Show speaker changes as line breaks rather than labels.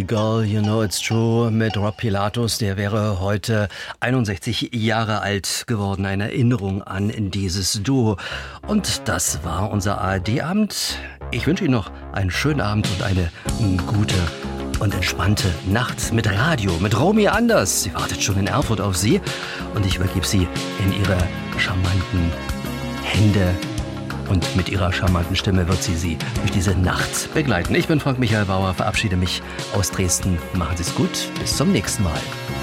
Pretty Girl, You Know It's True mit Rob Pilatus. Der wäre heute 61 Jahre alt geworden. Eine Erinnerung an dieses Duo. Und das war unser ARD-Abend. Ich wünsche Ihnen noch einen schönen Abend und eine gute und entspannte Nacht mit Radio, mit Romy Anders. Sie wartet schon in Erfurt auf Sie und ich übergebe Sie in Ihre charmanten Hände. Und mit ihrer charmanten Stimme wird sie durch diese Nacht begleiten. Ich bin Frank Michael Bauer, verabschiede mich aus Dresden. Machen Sie es gut, bis zum nächsten Mal.